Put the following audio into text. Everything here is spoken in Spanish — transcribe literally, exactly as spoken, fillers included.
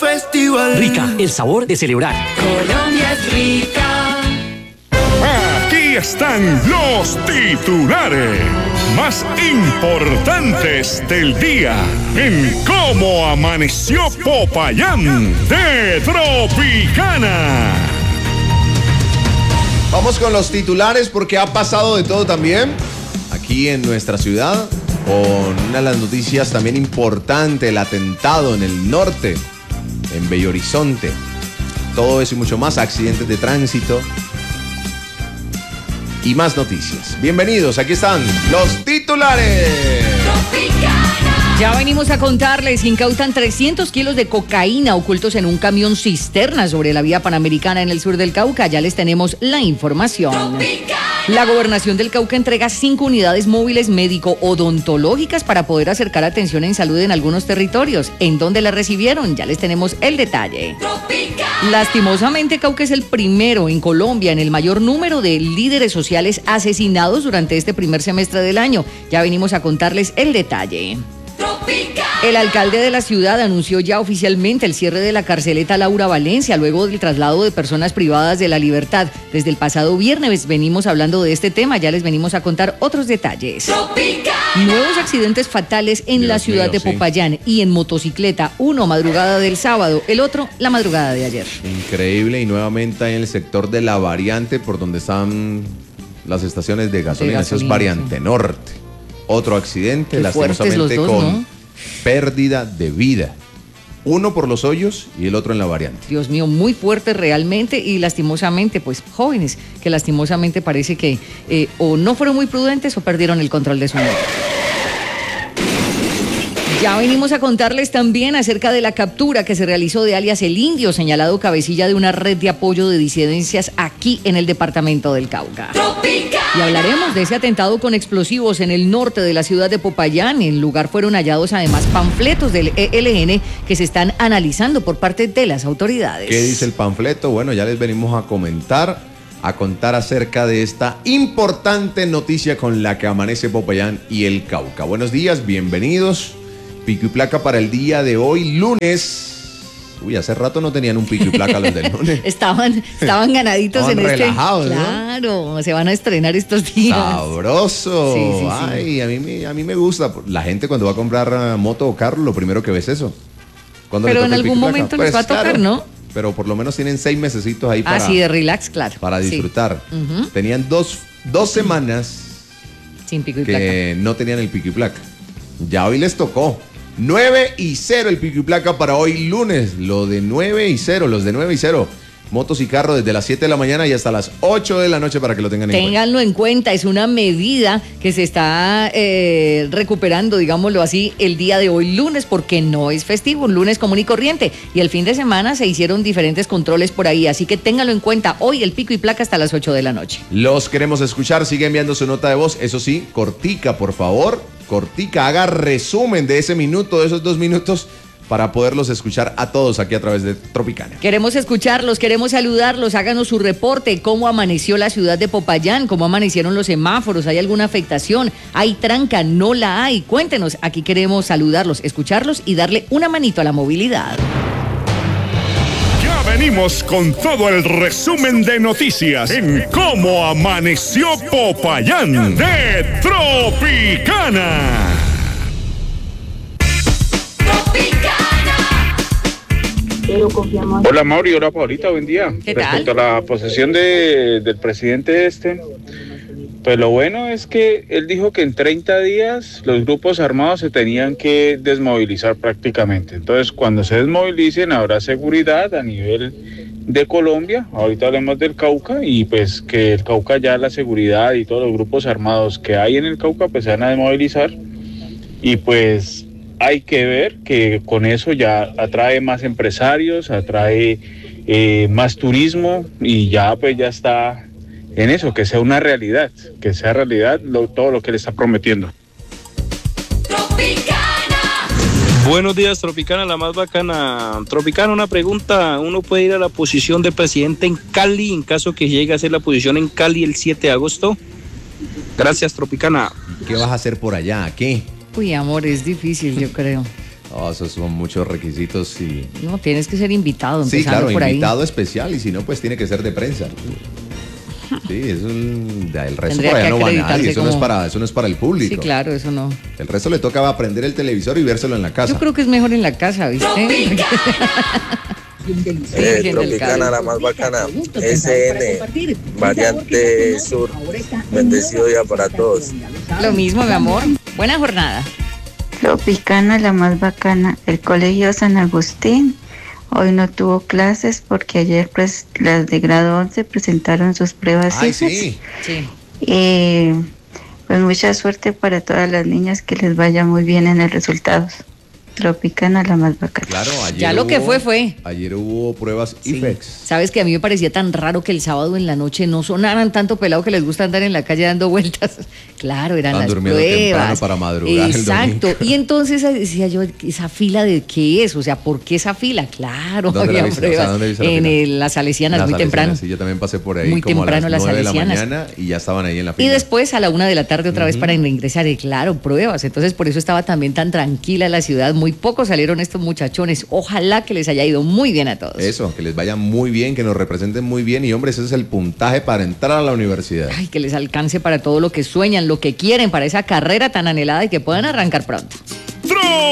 festival. Rica, el sabor de celebrar. Colombia es rica. Aquí están los titulares más importantes del día en Cómo Amaneció Popayán de Tropicana. Vamos con los titulares porque ha pasado de todo también aquí en nuestra ciudad, con una de las noticias también importante, el atentado en el norte, en Bello Horizonte. Todo eso y mucho más, accidentes de tránsito y más noticias. Bienvenidos, aquí están los titulares. Ya venimos a contarles, incautan trescientos kilos de cocaína ocultos en un camión cisterna sobre la vía Panamericana en el sur del Cauca. Ya les tenemos la información. La Gobernación del Cauca entrega cinco unidades móviles médico-odontológicas para poder acercar atención en salud en algunos territorios. ¿En dónde la recibieron? Ya les tenemos el detalle. Lastimosamente, Cauca es el primero en Colombia en el mayor número de líderes sociales asesinados durante este primer semestre del año. Ya venimos a contarles el detalle. El alcalde de la ciudad anunció ya oficialmente el cierre de la carceleta Laura Valencia luego del traslado de personas privadas de la libertad. Desde el pasado viernes venimos hablando de este tema, ya les venimos a contar otros detalles. Tropicana. Nuevos accidentes fatales en Dios la ciudad mío, de Popayán, sí. Y en motocicleta, uno madrugada del sábado, el otro la madrugada de ayer. Increíble, y nuevamente en el sector de la variante por donde están las estaciones de gasolina, de gasolina eso es variante sí. Norte. Otro accidente, lastimosamente dos, con ¿no? pérdida de vida. Uno por los hoyos y el otro en la variante. Dios mío, muy fuerte realmente y lastimosamente, pues jóvenes que lastimosamente parece que eh, o no fueron muy prudentes o perdieron el control de su vida. Ya venimos a contarles también acerca de la captura que se realizó de alias El Indio, señalado cabecilla de una red de apoyo de disidencias aquí en el departamento del Cauca. ¡Tropical! Y hablaremos de ese atentado con explosivos en el norte de la ciudad de Popayán. En el lugar fueron hallados además panfletos del E L N que se están analizando por parte de las autoridades. ¿Qué dice el panfleto? Bueno, ya les venimos a comentar, a contar acerca de esta importante noticia con la que amanece Popayán y el Cauca. Buenos días, bienvenidos. Pico y placa para el día de hoy, lunes. Uy, hace rato no tenían un pico y placa los del lunes. estaban, estaban ganaditos estaban en relajados, este. Claro, ¿no? Se van a estrenar estos días. Sabroso. Sí, sí, Ay, sí. a mí, me, a mí me gusta. La gente cuando va a comprar moto o carro, lo primero que ve es eso. Pero en algún momento pues, les va a tocar, claro, ¿no? Pero por lo menos tienen seis mesecitos ahí para. Ah, sí, de relax, claro. Para disfrutar. Sí. Uh-huh. Tenían dos, dos semanas sin pico y que placa. no tenían el pico y placa. Ya hoy les tocó. nueve y cero el pico y placa para hoy lunes. Lo de nueve y cero, los de nueve y cero. Motos y carros desde las siete de la mañana y hasta las ocho de la noche para que lo tengan en cuenta. Ténganlo en cuenta, es una medida que se está eh, recuperando, digámoslo así, el día de hoy lunes, porque no es festivo, un lunes común y corriente. Y el fin de semana se hicieron diferentes controles por ahí, así que ténganlo en cuenta. Hoy el pico y placa hasta las ocho de la noche. Los queremos escuchar, sigue enviando su nota de voz, eso sí, cortica, por favor. Cortica, haga resumen de ese minuto, de esos dos minutos, para poderlos escuchar a todos aquí a través de Tropicana. Queremos escucharlos, queremos saludarlos, háganos su reporte, cómo amaneció la ciudad de Popayán, cómo amanecieron los semáforos, ¿hay alguna afectación? ¿Hay tranca? ¿No la hay? Cuéntenos, aquí queremos saludarlos, escucharlos y darle una manito a la movilidad. Ya venimos con todo el resumen de noticias en Cómo Amaneció Popayán de Tropicana. Hola Mauri, hola Paulita, buen día. ¿Qué Respecto tal? a la posesión de, del presidente este, pues lo bueno es que él dijo que en treinta días los grupos armados se tenían que desmovilizar prácticamente. Entonces cuando se desmovilicen habrá seguridad a nivel de Colombia. Ahorita hablemos del Cauca y pues que el Cauca ya la seguridad y todos los grupos armados que hay en el Cauca pues se van a desmovilizar y pues hay que ver que con eso ya atrae más empresarios, atrae eh, más turismo y ya pues ya está en eso, que sea una realidad, que sea realidad lo, todo lo que le está prometiendo. Buenos días, Tropicana, la más bacana. Tropicana, una pregunta, ¿uno puede ir a la posición de presidente en Cali en caso que llegue a ser la posición en Cali el siete de agosto? Gracias, Tropicana. ¿Qué vas a hacer por allá? ¿Qué? Uy, amor, es difícil, yo creo. Oh, esos son muchos requisitos y... No, tienes que ser invitado, Sí, empezando claro, por ahí. invitado especial y si no, pues tiene que ser de prensa. Sí, eso es, el resto Tendría por allá que no va acreditarse nadie, eso, no es como- para, eso no es para el público. Sí, claro, eso no. El resto le toca aprender el televisor y vérselo en la casa. Yo creo que es mejor en la casa, ¿viste? Eh, Virgen del Tropicana, Cali. la más bacana. S N, variante sur. Bendecido día para todos. Lo mismo, mi amor. Buena jornada. Tropicana, la más bacana. El Colegio San Agustín hoy no tuvo clases porque ayer pues, las de grado once presentaron sus pruebas. Ay, hijas. sí. Sí. Y pues mucha suerte para todas las niñas, que les vaya muy bien en el resultado. Tropicana, la más bacana. Claro, ayer Ya lo que hubo- fue, fue. Ayer hubo pruebas Sí. I F E X. Sabes que a mí me parecía tan raro que el sábado en la noche no sonaran tanto pelado que les gusta andar en la calle dando vueltas. Claro, eran Están las durmiendo temprano pruebas. para madrugar el Exacto. domingo. Y entonces decía yo, ¿esa fila de qué es? O sea, ¿por qué esa fila? Claro, ¿Dónde la había viste? O sea, pruebas ¿dónde viste la en fila? el- las Salesianas, Las muy Salesianas, temprano. Sí, yo también pasé por ahí Muy como temprano a las las nueve de la Salesianas. mañana y ya estaban ahí en la Y fila. después a la una de la tarde otra vez para ingresar. Y claro, pruebas. Entonces por eso estaba también tan tranquila la ciudad. Muy pocos salieron estos muchachones. Ojalá que les haya ido muy bien a todos. Eso, que les vaya muy bien, que nos representen muy bien y hombre, ese es el puntaje para entrar a la universidad. Ay, que les alcance para todo lo que sueñan, lo que quieren, para esa carrera tan anhelada y que puedan arrancar pronto.